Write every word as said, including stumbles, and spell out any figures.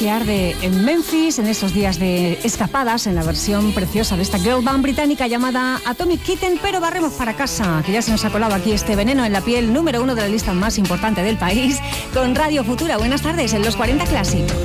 que arde en Memphis en estos días de escapadas, en la versión preciosa de esta girl band británica llamada Atomic Kitten, pero barremos para casa, que ya se nos ha colado aquí este veneno en la piel, número uno de la lista más importante del país, con Radio Futura. Buenas tardes en los cuarenta Classic.